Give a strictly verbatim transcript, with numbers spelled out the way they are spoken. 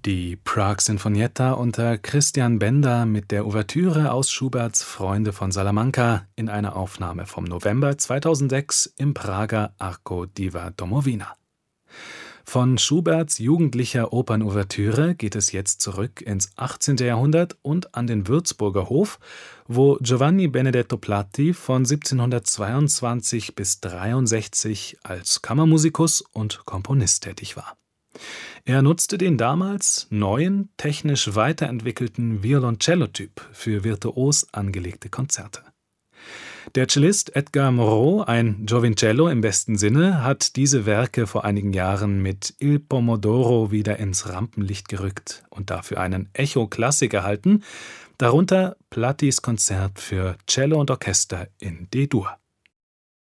Die Prague Sinfonietta unter Christian Benda mit der Ouvertüre aus Schuberts Freunde von Salamanca in einer Aufnahme vom November zweitausendsechs im Prager Arco Diva Domovina. Von Schuberts jugendlicher Opernouvertüre geht es jetzt zurück ins achtzehnte. Jahrhundert und an den Würzburger Hof, wo Giovanni Benedetto Platti von siebzehnhundertzweiundzwanzig bis dreiundsechzig als Kammermusikus und Komponist tätig war. Er nutzte den damals neuen, technisch weiterentwickelten Violoncello-Typ für virtuos angelegte Konzerte. Der Cellist Edgar Moreau, ein Giovincello im besten Sinne, hat diese Werke vor einigen Jahren mit Il Pomodoro wieder ins Rampenlicht gerückt und dafür einen Echo-Klassik erhalten, darunter Plattis Konzert für Cello und Orchester in D-Dur.